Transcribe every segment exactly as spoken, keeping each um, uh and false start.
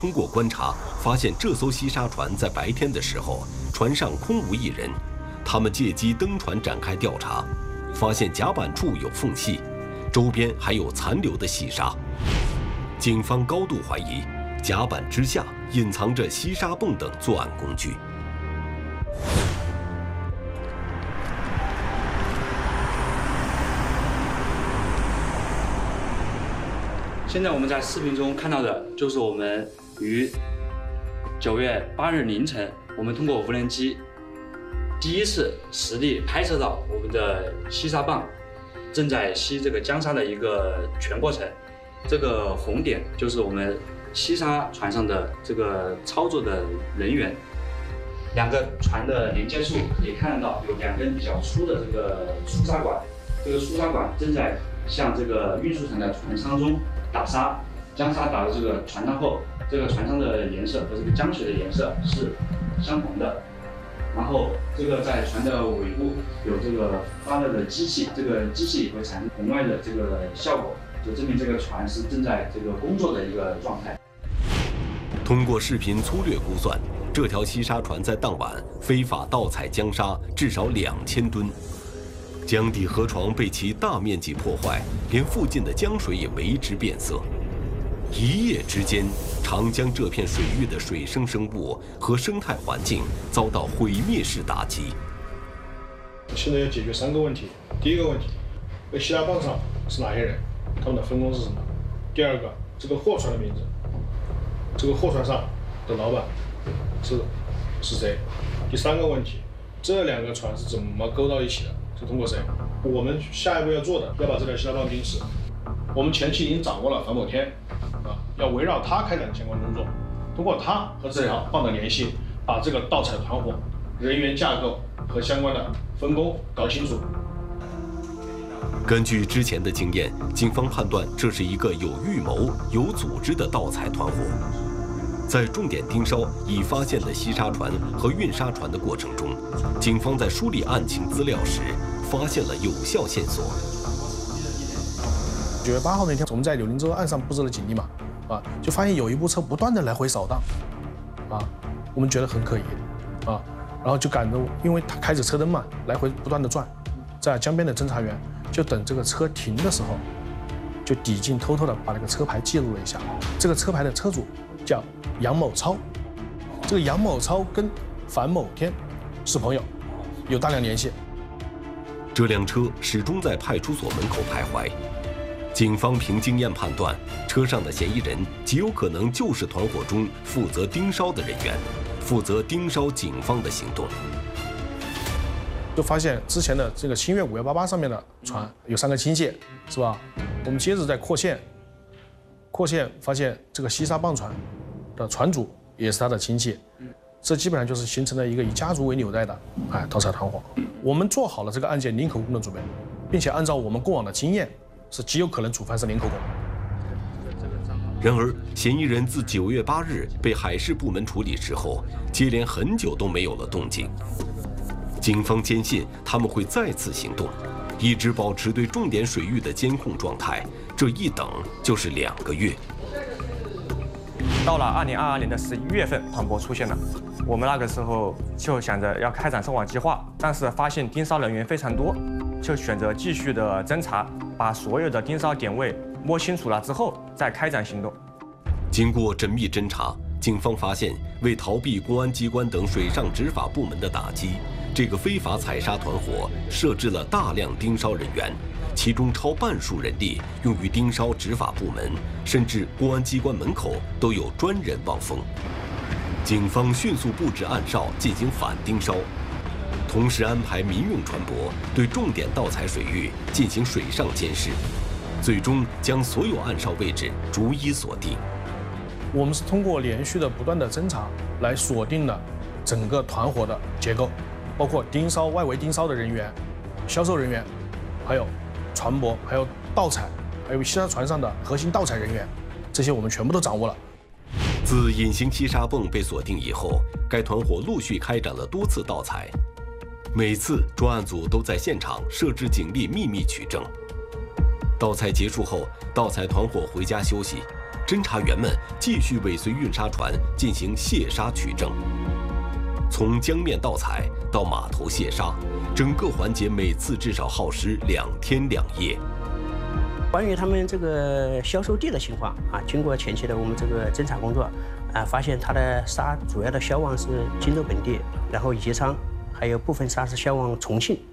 通过观察，发现这艘西沙船在白天的时候，船上空无一人。他们借机登船展开调查，发现甲板处有缝隙，周边还有残留的细沙。警方高度怀疑，甲板之下隐藏着西沙泵等作案工具。 现在我们在视频中看到的就是我们于九月八日凌晨，我们通过无人机第一次实地拍摄到我们的西沙泵正在吸这个江沙的一个全过程。这个红点就是我们西沙船上的这个操作的人员。两个船的连接处可以看得到有两根比较粗的这个输沙管，这个输沙管正在向这个运输船的船舱中打沙。将沙打到这个船舱后，这个船舱的颜色和这个江水的颜色是相同的。然后这个在船的尾部有这个发热的机器，这个机器会产生红外的这个效果，就证明这个船是正在这个工作的一个状态。 通过视频粗略估算，这条西沙船在当晚非法盗采江沙至少两千吨。江底河床被其大面积破坏，连附近的江水也为之变色。一夜之间，长江这片水域的水生生物和生态环境遭到毁灭式打击。 现在要解决三个问题：第一个问题，这西沙泵上是哪些人，他们的分工是什么；第二个，这个货船的名字，这个货船上的老板是是谁；第三个问题，这两个船是怎么勾到一起的，是通过谁？我们下一步要做的，要把这条西沙泵钉死。我们前期已经掌握了樊某天，啊，要围绕他开展相关工作，通过他和这条泵的联系，把这个盗采团伙人员架构和相关的分工搞清楚。 根据之前的经验，警方判断这是一个有预谋、有组织的盗采团伙。在重点盯梢已发现的西沙船和运沙船的过程中，警方在梳理案情资料时，发现了有效线索。 九月八号那天，我们在柳林洲岸上布置了警力嘛，啊，就发现有一部车不断的来回扫荡，啊，我们觉得很可疑，啊，然后就赶着，因为他开着车灯嘛，来回不断的转，在江边的侦查员就等这个车停的时候，就抵近偷偷的把那个车牌记录了一下。这个车牌的车主叫杨某超，这个杨某超跟樊某天是朋友，有大量联系。 这辆车始终在派出所门口徘徊。警方凭经验判断，车上的嫌疑人极有可能就是团伙中负责盯梢的人员，负责盯梢警方的行动。 就发现之前的这个新月五幺八八上面的船有三个倾卸，是吧？我们接着再扩线，扩线发现这个西沙泵船的船主也是他的亲戚，这基本上就是形成了一个以家族为纽带的哎盗采团伙。我们做好了这个案件零口供的准备，并且按照我们过往的经验，是极有可能主犯是零口供。 然而，嫌疑人自九月八日被海事部门处理之后，接连很久都没有了动静。警方坚信他们会再次行动，一直保持对重点水域的监控状态，这一等就是两个月。 到了二零二二年的十一月份，团伙出现了。我们那个时候就想着要开展收网计划，但是发现盯梢人员非常多，就选择继续的侦查，把所有的盯梢点位摸清楚了之后再开展行动。 经过缜密侦查，警方发现，为逃避公安机关等水上执法部门的打击，这个非法采沙团伙设置了大量盯梢人员，其中超半数人力用于盯梢执法部门，甚至公安机关门口都有专人望风。警方迅速布置暗哨进行反盯梢，同时安排民用船舶对重点盗采水域进行水上监视，最终将所有暗哨位置逐一锁定。 我们是通过连续的不断的侦查来锁定了整个团伙的结构，包括盯梢、外围盯梢的人员、销售人员，还有船舶，还有盗采，还有西沙船上的核心盗采人员，这些我们全部都掌握了。 自隐形西沙泵被锁定以后，该团伙陆续开展了多次盗采，每次专案组都在现场设置警力秘密取证。盗采结束后，盗采团伙回家休息， 侦查员们继续尾随运沙船进行卸沙取证。从江面盗采到码头卸沙，整个环节每次至少耗时两天两夜。 关于他们这个销售地的情况啊，经过前期的我们这个侦查工作，啊，发现它的沙主要的销往是荆州本地，然后宜昌，还有部分沙是销往重庆。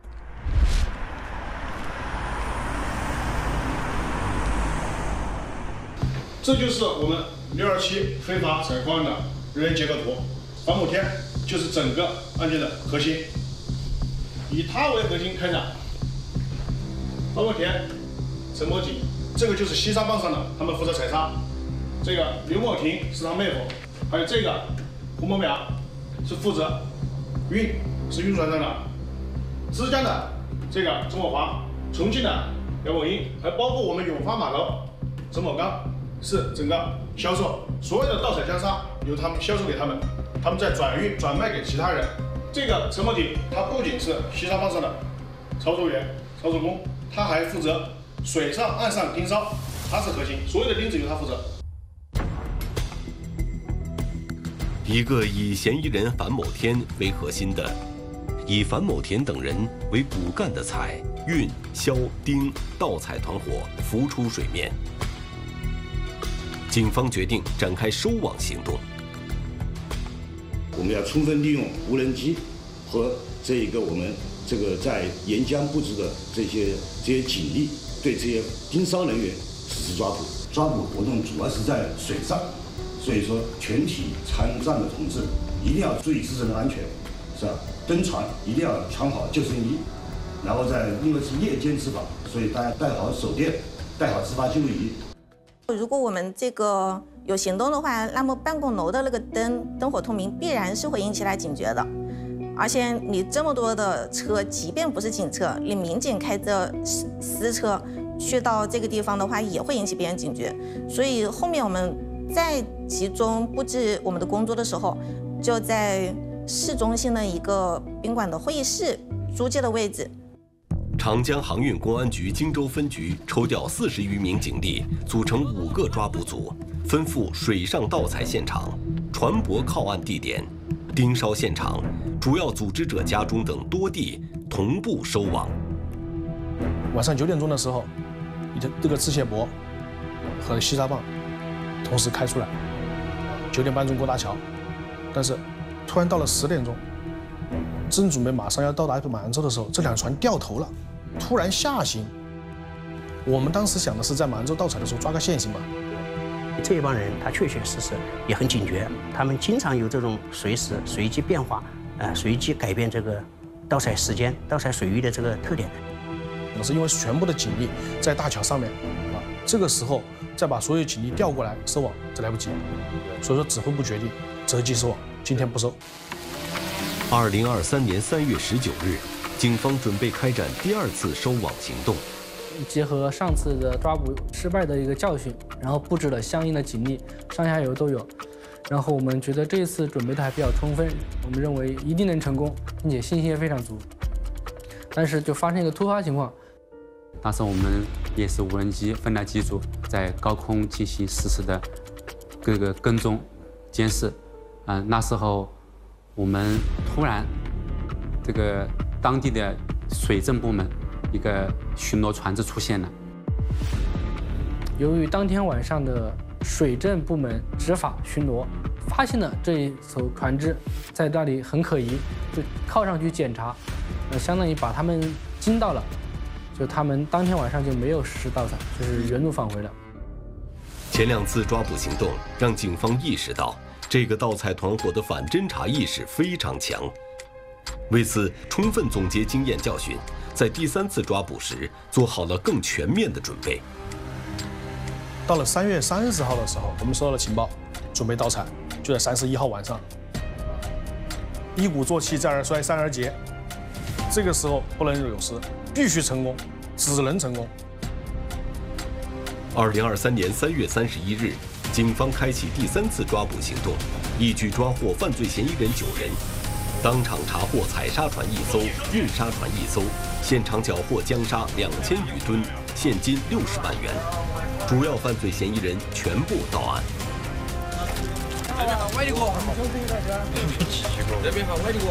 这就是我们六二七非法采矿案的人员结构图。樊某天就是整个案件的核心，以他为核心开展。樊某田、陈某锦，这个就是西沙棒上的，他们负责采沙。这个刘某婷是他妹夫，还有这个胡某淼是负责运，是运船上的。枝江的这个周某华，重庆的姚某英，还包括我们永发码头陈某刚，是整个销售，所有的盗采江沙由他们销售给他们，他们再转运转卖给其他人。这个陈某婷，他不仅是西沙棒上的操作员、操作工，他还负责水上、岸上盯梢，他是核心，所有的钉子由他负责。 一个以嫌疑人樊某天为核心的，以樊某田等人为骨干的采、运、销、盯、盗采团伙浮出水面。警方决定展开收网行动。 我们要充分利用无人机和这一个我们这个在沿江布置的这些这些警力，对这些盯梢人员实施抓捕。抓捕活动主要是在水上，所以说全体参战的同志一定要注意自身的安全，是吧？登船一定要穿好救生衣，然后在因为是夜间执法，所以大家带好手电，带好执法记录仪。 如果我们这个有行动的话，那么办公楼的那个灯灯火通明必然是会引起他警觉的。而且你这么多的车，即便不是警车，你民警开着私车去到这个地方的话，也会引起别人警觉。所以后面我们再集中布置我们的工作的时候，就在市中心的一个宾馆的会议室租借的位置。 长江航运公安局荆州分局抽调四十余名警力，组成五个抓捕组，分赴水上盗采现场、船舶靠岸地点、盯梢现场、主要组织者家中等多地同步收网。 晚上九点钟的时候，这个支线舶和西沙棒同时开出来，九点半钟过大桥，但是突然到了十点钟，正准备马上要到达满洲的时候，这两船掉头了，突然下行。我们当时想的是在满洲盗采的时候抓个现行嘛。 这一帮人他确确实实也很警觉，他们经常有这种随时随机变化，呃，随机改变这个盗采时间、盗采水域的这个特点。 可是因为全部的警力在大桥上面啊，这个时候再把所有警力调过来收网，这来不及。所以说指挥部决定择机收网，今天不收。 二零二三年三月十九日，警方准备开展第二次收网行动。 结合上次的抓捕失败的一个教训，然后布置了相应的警力，上下游都有。然后我们觉得这一次准备的还比较充分，我们认为一定能成功，并且信心也非常足。但是就发生一个突发情况， 当时我们也是无人机分来几组，在高空进行实时的各个跟踪监视。嗯、呃，那时候我们突然这个当地的水政部门一个巡逻船只出现了。 由于当天晚上的水政部门执法巡逻，发现了这一艘船只在那里很可疑，就靠上去检查，呃，相当于把他们惊到了，就他们当天晚上就没有实施盗采，就是原路返回了。 前两次抓捕行动让警方意识到，这个盗采团伙的反侦查意识非常强。为此，充分总结经验教训，在第三次抓捕时做好了更全面的准备。 到了三月三十号的时候，我们收到了情报，准备盗采，就在三十一号晚上。一鼓作气，再而衰，三而竭。这个时候不能有失，必须成功，只能成功。 二零二三年三月三十一日，警方开启第三次抓捕行动，一举抓获犯罪嫌疑人九人。当场查获采沙船一艘、运沙船一艘，现场缴获江沙两千余吨，现金六十万元。 主要犯罪嫌疑人全部到案。 这边放歪的锅，这边放歪的锅。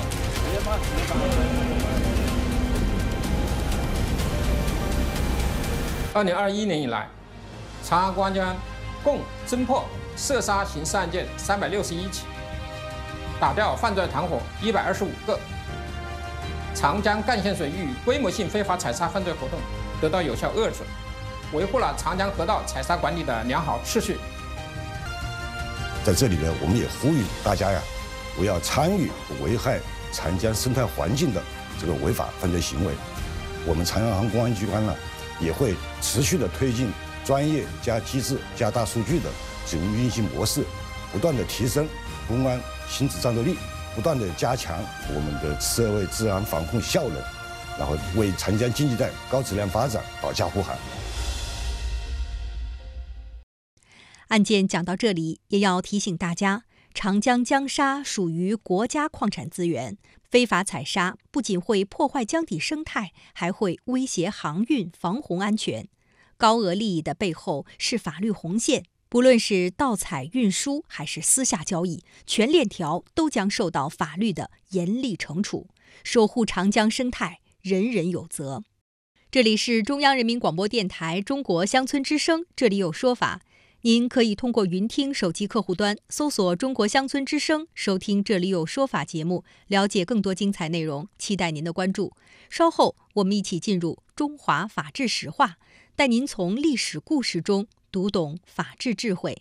二零二一年以来，长安公安机关共侦破涉杀刑事案件三百六十一起，打掉犯罪团伙一百二十五个。长江干线水域规模性非法采砂犯罪活动得到有效遏制，维护了长江河道采砂管理的良好秩序。 在这里呢，我们也呼吁大家呀，不要参与危害长江生态环境的这个违法犯罪行为。我们长阳公安机关呢，也会持续的推进专业加机制加大数据的这种运行模式，不断的提升公安刑侦战斗力，不断的加强我们的社会治安防控效能，然后为长江经济带高质量发展保驾护航。 案件讲到这里，也要提醒大家，长江江沙属于国家矿产资源，非法采砂不仅会破坏江底生态，还会威胁航运防洪安全。高额利益的背后是法律红线，不论是盗采运输还是私下交易，全链条都将受到法律的严厉惩处。守护长江生态，人人有责。这里是中央人民广播电台中国乡村之声，这里有说法。您可以通过云听手机客户端搜索中国乡村之声，收听这里有说法节目，了解更多精彩内容，期待您的关注。稍后我们一起进入中华法治史话，带您从历史故事中读懂法治智慧。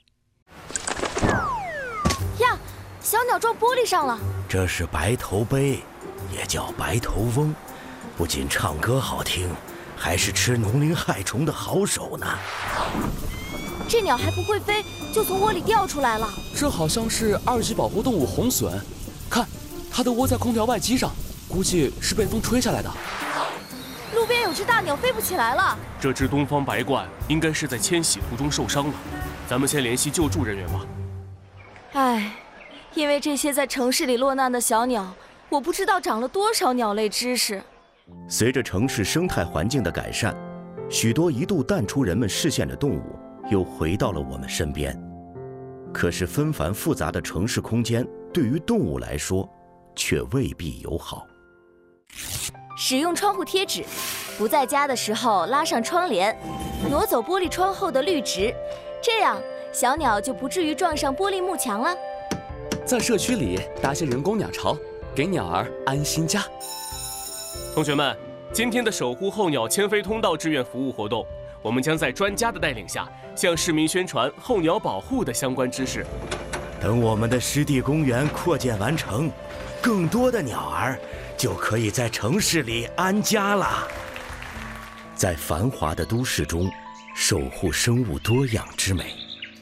呀，小鸟撞玻璃上了。 这是白头鹎，也叫白头翁，不仅唱歌好听，还是吃农林害虫的好手呢。 这鸟还不会飞，就从窝里掉出来了。 这好像是二级保护动物红隼，看，它的窝在空调外机上，估计是被风吹下来的。 路边有只大鸟飞不起来了。 这只东方白鹳应该是在迁徙途中受伤了，咱们先联系救助人员吧。 唉，因为这些在城市里落难的小鸟，我不知道长了多少鸟类知识。 随着城市生态环境的改善，许多一度淡出人们视线的动物又回到了我们身边。可是纷繁复杂的城市空间对于动物来说却未必友好。 使用窗户贴纸，不在家的时候拉上窗帘，挪走玻璃窗后的绿植，这样小鸟就不至于撞上玻璃幕墙了。 在社区里搭些人工鸟巢，给鸟儿安心家。 同学们，今天的守护候鸟迁飞通道志愿服务活动，我们将在专家的带领下，向市民宣传候鸟保护的相关知识。 等我们的湿地公园扩建完成，更多的鸟儿就可以在城市里安家了。在繁华的都市中，守护生物多样之美。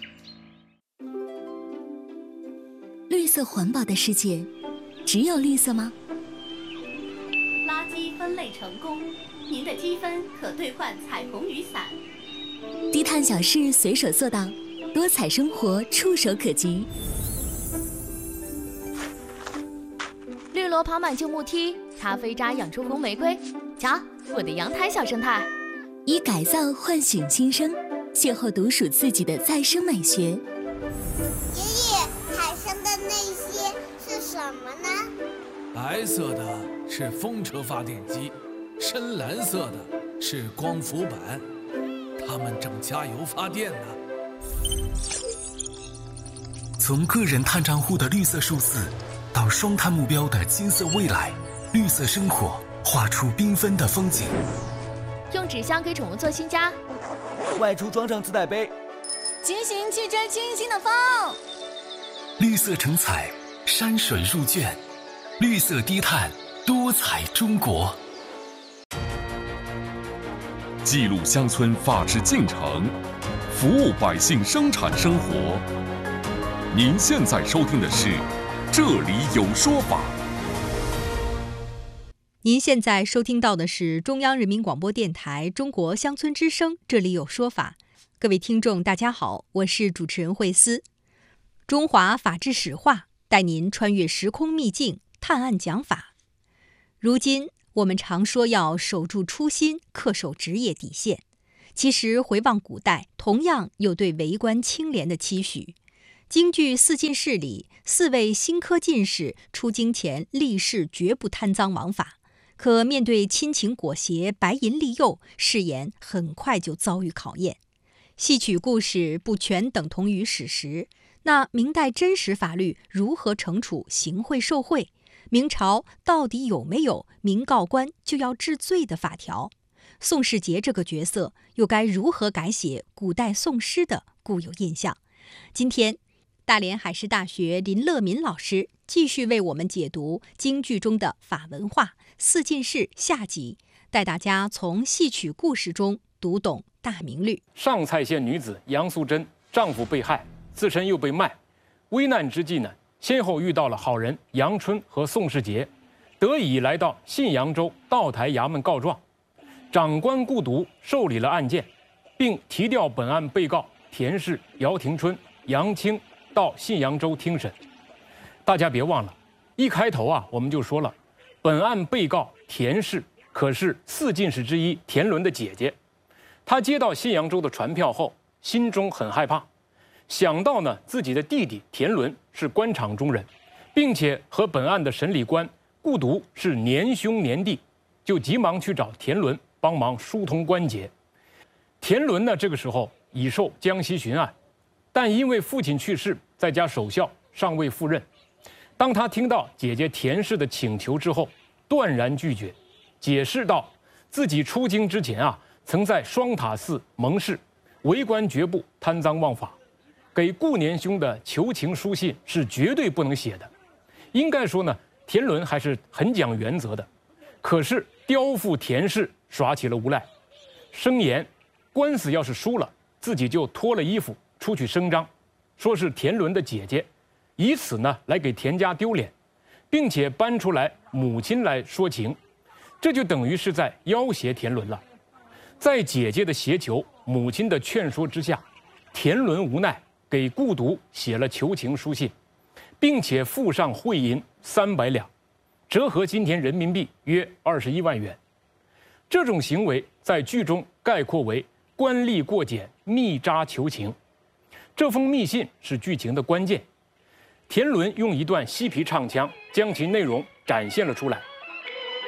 绿色环保的世界，只有绿色吗？ 垃圾分类成功，您的积分可兑换彩虹雨伞。 低碳小事随手做到，多彩生活触手可及。 绿萝爬满旧木梯，咖啡渣养出红玫瑰。瞧，我的阳台小生态。 以改造唤醒新生，邂逅独属自己的再生美学。爷爷，海上的那些是什么呢？ 白色的是风车发电机，深蓝色的是光伏板，它们正加油发电呢。 从个人碳账户的绿色数字，到双碳目标的金色未来，绿色生活画出缤纷的风景。 用纸箱给宠物做新家， 外出装上自带杯， 进行去追清新的风。 绿色成彩，山水入卷，绿色低碳，多彩中国。 记录乡村法治进程，服务百姓生产生活。您现在收听的是《这里有说法》。 您现在收听到的是中央人民广播电台中国乡村之声，这里有说法。各位听众大家好，我是主持人慧思。中华法治史话，带您穿越时空秘境，探案讲法。如今我们常说要守住初心，恪守职业底线， 其实回望古代，同样有对为官清廉的期许。京剧四进士里，四位新科进士出京前立誓绝不贪赃枉法，可面对亲情裹挟、白银利诱，誓言很快就遭遇考验。戏曲故事不全等同于史实，那明代真实法律如何惩处行贿受贿？明朝到底有没有明告官就要治罪的法条？宋世杰这个角色又该如何改写古代宋诗的固有印象？今天大连海事大学林乐民老师继续为我们解读京剧中的法文化四进士下集，带大家从戏曲故事中读懂大明律。 上蔡县女子杨素贞，丈夫被害，自身又被卖，危难之际呢，先后遇到了好人杨春和宋世杰，得以来到信阳州道台衙门告状。长官顾独受理了案件，并提调本案被告田氏、姚廷春、杨清到信阳州听审。大家别忘了，一开头啊，我们就说了，本案被告田氏可是四进士之一田伦的姐姐。她接到信阳州的传票后，心中很害怕，想到呢自己的弟弟田伦是官场中人，并且和本案的审理官顾独是年兄年弟，就急忙去找田伦帮忙疏通关节。田伦呢，这个时候已受江西巡按，但因为父亲去世，在家守孝，尚未赴任。当他听到姐姐田氏的请求之后，断然拒绝，解释道自己出京之前啊，曾在双塔寺蒙氏，为官绝不贪赃枉法，给顾年兄的求情书信是绝对不能写的。应该说呢，田伦还是很讲原则的。可是刁妇田氏耍起了无赖，声言官司要是输了，自己就脱了衣服出去声张，说是田伦的姐姐，以此呢来给田家丢脸，并且搬出来母亲来说情，这就等于是在要挟田伦了。在姐姐的胁求、母亲的劝说之下，田伦无奈给顾独写了求情书信，并且附上贿银三百两，折合今天人民币约二十一万元。这种行为在剧中概括为官吏过简、密扎求情。这封密信是剧情的关键。田伦用一段嬉皮唱腔将其内容展现了出来。